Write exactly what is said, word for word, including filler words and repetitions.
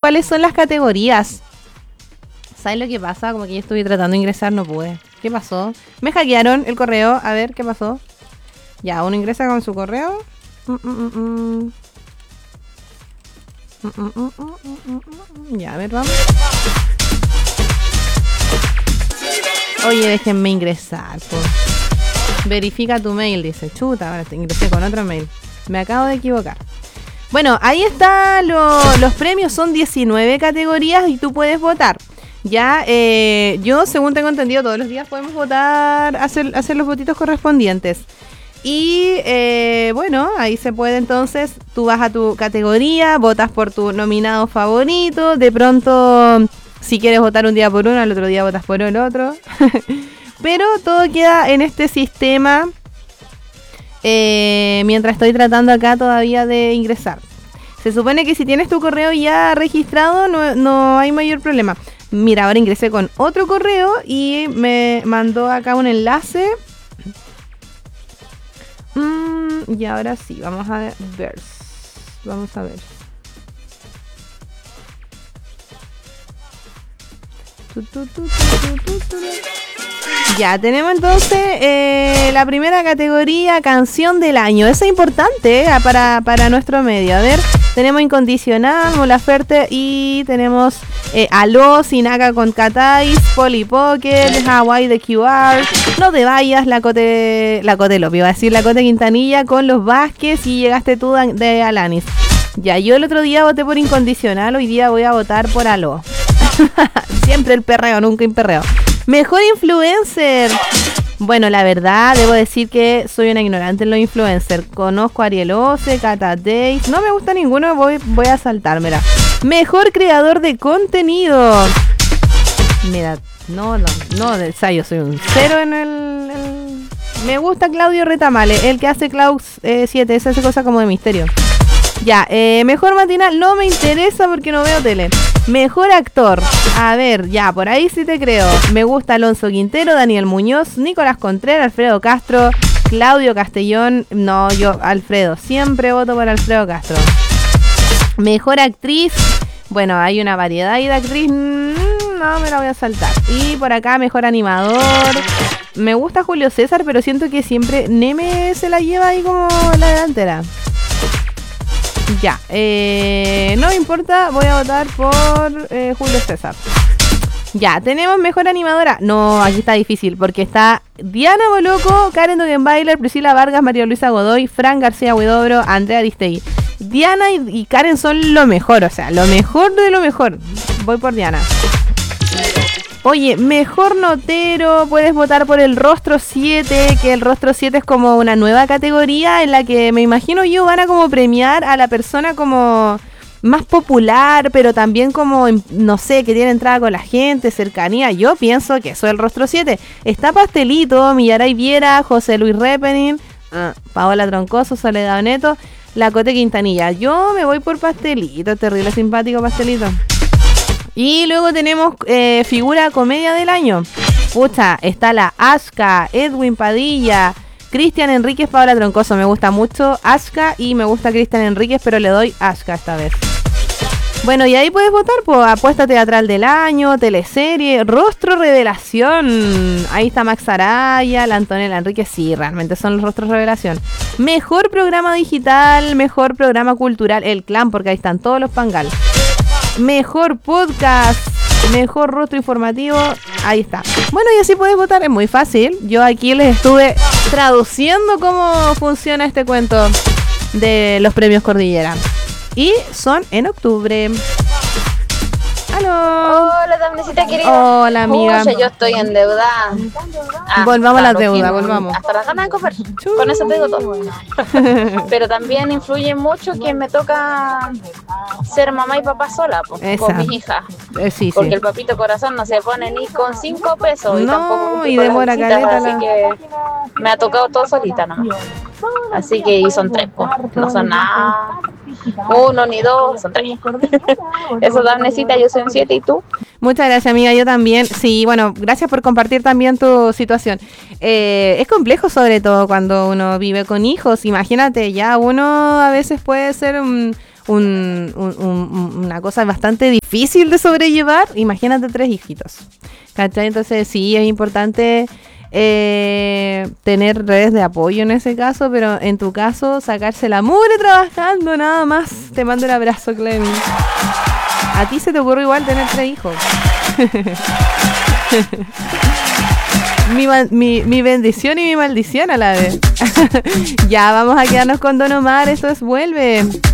cuáles son las categorías. ¿Sabes lo que pasa? Como que yo estuve tratando de ingresar, no pude. ¿Qué pasó? Me hackearon el correo. A ver, ¿qué pasó? Ya, uno ingresa con su correo. Mm, mm, mm. Mm, mm, mm, mm, mm, mm. Ya, a ver, vamos. Oye, déjenme ingresar, pues. Verifica tu mail, dice. Chuta, ahora te ingresé con otro mail. Me acabo de equivocar. Bueno, ahí está lo, los premios. Son diecinueve categorías y tú puedes votar. Ya, eh, yo según tengo entendido, todos los días podemos votar, hacer, hacer los votitos correspondientes. Y eh, bueno, ahí se puede entonces, tú vas a tu categoría, votas por tu nominado favorito, de pronto si quieres votar un día por uno, al otro día votas por el otro. Pero todo queda en este sistema eh, mientras estoy tratando acá todavía de ingresar. Se supone que si tienes tu correo ya registrado no, no hay mayor problema. Mira, ahora ingresé con otro correo y me mandó acá un enlace. Mm, y ahora sí, vamos a ver. Vamos a ver. Tu, tu, tu, tu, tu, tu, tu. Ya, tenemos entonces eh, la primera categoría, canción del año. Eso es importante eh, para, para nuestro medio. A ver, tenemos Incondicional, Mon Laferte y tenemos eh, Aló, Sinaka con Catais, Polly Pocket, Hawaii de Q R, No te vayas, la Cote, la Cote López, iba a decir la Cote Quintanilla con Los Vázquez y Llegaste tú de Alanis. Ya, yo el otro día voté por Incondicional, hoy día voy a votar por Aló. Siempre el perreo, nunca imperreo. Mejor influencer. Bueno, la verdad, debo decir que soy una ignorante en los influencers. Conozco a Ariel Ose, Cata Days. No me gusta ninguno, voy, voy a saltármela. Mejor creador de contenido. Mira, no, no, no, del yo soy un cero en el, el... Me gusta Claudio Retamale, el que hace Cloud eh, siete, esa hace cosa como de misterio. Ya, eh, mejor matinal no me interesa porque no veo tele. Mejor actor, a ver, ya, por ahí sí te creo. Me gusta Alonso Quintero, Daniel Muñoz, Nicolás Contreras, Alfredo Castro, Claudio Castellón. No, yo, Alfredo, siempre voto por Alfredo Castro. Mejor actriz, bueno, hay una variedad de actriz, no me la voy a saltar. Y por acá, mejor animador. Me gusta Julio César, pero siento que siempre Neme se la lleva ahí como la delantera. Ya, eh, no me importa, voy a votar por eh, Julio César. Ya, tenemos mejor animadora. No, aquí está difícil porque está Diana Boloco, Karen Dogenbailer, Priscila Vargas, María Luisa Godoy, Fran García Huidobro, Andrea Aristegui. Diana y, y Karen son lo mejor, o sea, lo mejor de lo mejor. Voy por Diana. Oye, mejor notero, puedes votar por el Rostro siete, que el Rostro siete es como una nueva categoría en la que me imagino yo van a como premiar a la persona como más popular, pero también como, no sé, que tiene entrada con la gente, cercanía. Yo pienso que eso es el Rostro siete. Está Pastelito, Millaray Viera, José Luis Repenin, uh, Paola Troncoso, Soledad Neto, la Cote Quintanilla. Yo me voy por Pastelito, terrible simpático Pastelito. Y luego tenemos eh, figura comedia del año. Pucha, está la Aska, Edwin Padilla, Cristian Enríquez, Paola Troncoso. Me gusta mucho Aska y me gusta Cristian Enríquez, pero le doy Aska esta vez. Bueno, y ahí puedes votar por apuesta teatral del año, teleserie, rostro revelación. Ahí está Max Araya, la Antonella Enríquez. Sí, realmente son los rostros revelación. Mejor programa digital, mejor programa cultural, El Clan, porque ahí están todos los pangal. Mejor podcast, mejor rostro informativo, ahí está. Bueno, y así puedes votar, es muy fácil. Yo aquí les estuve traduciendo cómo funciona este cuento de los premios Cordillera. Y son en octubre. ¡Aló! Hola, Damnesita querida. Hola, amiga. Oye, yo estoy endeudada. Ah, volvamos a la deuda, volvamos. Hasta las ganas de comer. Con eso te digo todo. Pero también influye mucho que me toca ser mamá y papá sola, po, con mis hijas. Eh, sí, porque sí. el papito corazón no se pone ni con cinco pesos. Y no, tampoco y demora caleta. Así la... que me ha tocado todo solita nomás. Así que y son tres, po. No son nada. Uno ni dos, son tres. Eso, Damnesita, yo soy un siete, ¿y tú? Muchas gracias, amiga, yo también. Sí, bueno, gracias por compartir también tu situación. Eh, es complejo, sobre todo cuando uno vive con hijos. Imagínate, ya uno a veces puede ser un, un, un, un, una cosa bastante difícil de sobrellevar. Imagínate tres hijitos, ¿cachai? Entonces sí, es importante eh, tener redes de apoyo en ese caso, pero en tu caso, sacarse la mugre trabajando, nada más. Te mando un abrazo, Clemi. A ti se te ocurre igual tener tres hijos. mi, mi, mi bendición y mi maldición a la vez. Ya, vamos a quedarnos con Don Omar. Esto es Vuelve.